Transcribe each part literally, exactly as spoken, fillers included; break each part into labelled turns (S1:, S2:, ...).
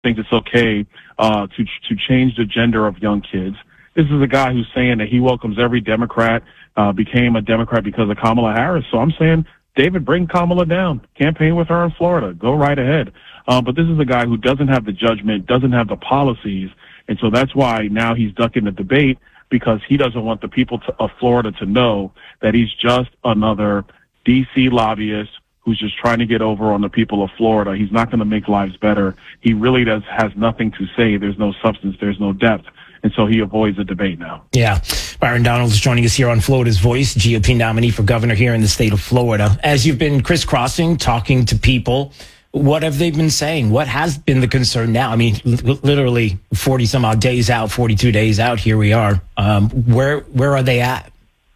S1: thinks it's okay uh, to to change the gender of young kids. This is a guy who's saying that he welcomes every Democrat, uh, became a Democrat because of Kamala Harris. So I'm saying, David, bring Kamala down. Campaign with her in Florida. Go right ahead. Uh, but this is a guy who doesn't have the judgment, doesn't have the policies. And so that's why now he's ducking the debate, because he doesn't want the people to, of Florida to know that he's just another D C lobbyist who's just trying to get over on the people of Florida. He's not going to make lives better. He really does has nothing to say. There's no substance. There's no depth. And so he avoids the debate now.
S2: Yeah. Byron Donalds joining us here on Florida's Voice, G O P nominee for governor here in the state of Florida. As you've been crisscrossing, talking to people, what have they been saying? What has been the concern now? I mean, l- literally forty some odd days out, forty-two days out, here we are. Um, where where are they at?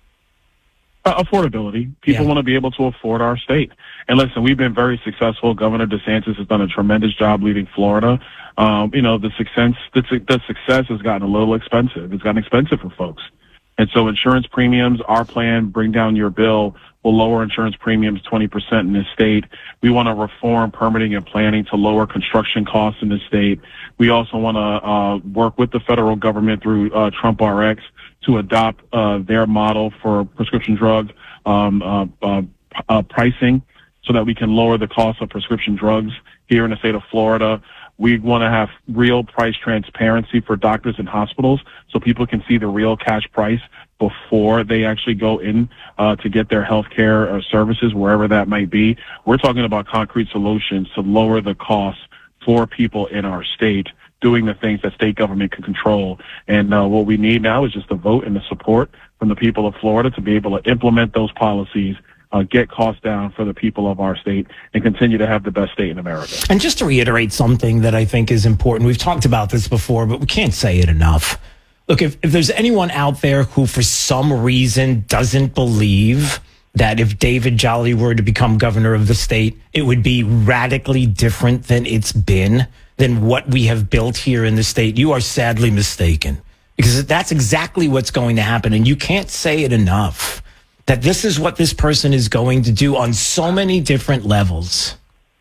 S1: Uh, affordability. People
S2: Yeah.
S1: want to be able to afford our state. And listen, we've been very successful. Governor DeSantis has done a tremendous job leading Florida. Um, you know, the success, the, the success has gotten a little expensive. It's gotten expensive for folks. And so insurance premiums, our plan, Bring Down Your Bill, will lower insurance premiums twenty percent in this state. We want to reform permitting and planning to lower construction costs in this state. We also want to uh, work with the federal government through uh, Trump R X to adopt uh, their model for prescription drug um, uh, uh, uh, pricing so that we can lower the cost of prescription drugs here in the state of Florida. We want to have real price transparency for doctors and hospitals so people can see the real cash price before they actually go in uh, to get their health care uh, services, wherever that might be. We're talking about concrete solutions to lower the costs for people in our state, doing the things that state government can control. And uh, what we need now is just the vote and the support from the people of Florida to be able to implement those policies, Uh, get costs down for the people of our state, and continue to have the best state in America.
S2: And just to reiterate something that I think is important, we've talked about this before, but we can't say it enough. Look, if, if there's anyone out there who for some reason doesn't believe that if David Jolly were to become governor of the state, it would be radically different than it's been, than what we have built here in the state, you are sadly mistaken. Because that's exactly what's going to happen. And you can't say it enough, that this is what this person is going to do on so many different levels.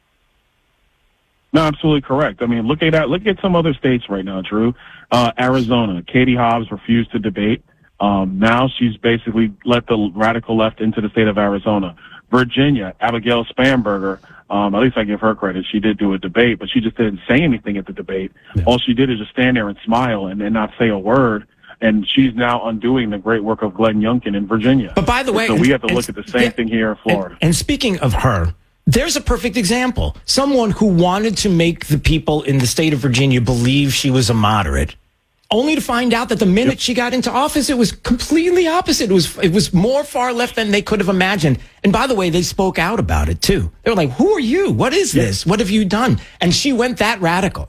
S1: No, absolutely correct. I mean, look at that. Look at some other states right now, Drew. Uh, Arizona, Katie Hobbs refused to debate. Um, now she's basically let the radical left into the state of Arizona. Virginia, Abigail Spanberger, um, at least I give her credit. She did do a debate, but she just didn't say anything at the debate. Yeah. All she did is just stand there and smile and, and not say a word. And she's now undoing the great work of Glenn Youngkin in Virginia.
S2: But by the way,
S1: so
S2: and,
S1: we have to
S2: and,
S1: look at the same yeah, thing here in Florida.
S2: And, and speaking of her, there's a perfect example. Someone who wanted to make the people in the state of Virginia believe she was a moderate, only to find out that the minute yep. she got into office, it was completely opposite. It was it was more far left than they could have imagined. And by the way, they spoke out about it too. They were like, "Who are you? What is yep. this? What have you done?" And she went that radical.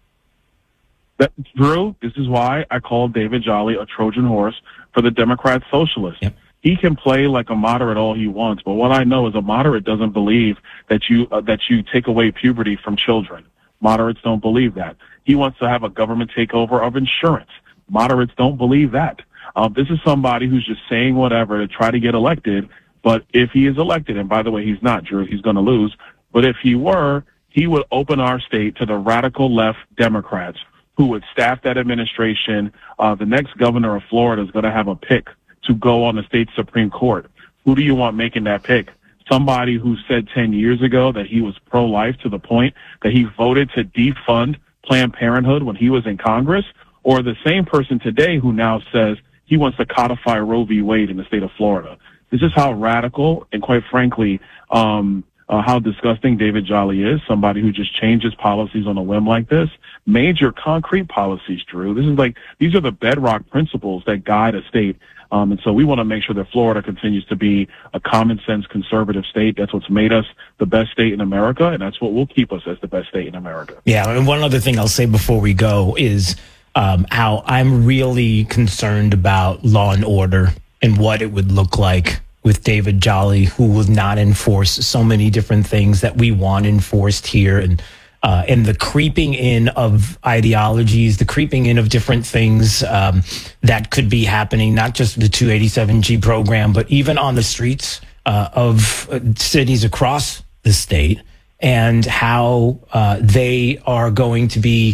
S1: That, Drew, this is why I call David Jolly a Trojan horse for the Democrat socialist. Yep. He can play like a moderate all he wants, but what I know is a moderate doesn't believe that you uh, that you take away puberty from children. Moderates don't believe that. He wants to have a government takeover of insurance. Moderates don't believe that. Um, this is somebody who's just saying whatever to try to get elected, but if he is elected, and by the way, he's not, Drew, he's going to lose, but if he were, he would open our state to the radical left Democrats who would staff that administration. Uh, the next governor of Florida is going to have a pick to go on the state Supreme Court. Who do you want making that pick? Somebody who said ten years ago that he was pro-life to the point that he voted to defund Planned Parenthood when he was in Congress, or the same person today who now says he wants to codify Roe v. Wade in the state of Florida. This is how radical and, quite frankly, um, Uh, how disgusting David Jolly is, somebody who just changes policies on a whim like this. Major concrete policies, Drew. This is like, these are the bedrock principles that guide a state. Um, and so we want to make sure that Florida continues to be a common sense conservative state. That's what's made us the best state in America, and that's what will keep us as the best state in America.
S2: Yeah, and one other thing I'll say before we go is um, how I'm really concerned about law and order and what it would look like with David Jolly, who will not enforce so many different things that we want enforced here, and uh, and the creeping in of ideologies, the creeping in of different things um, that could be happening, not just the two eighty-seven G program, but even on the streets uh, of uh, cities across the state. and how uh, they are going to be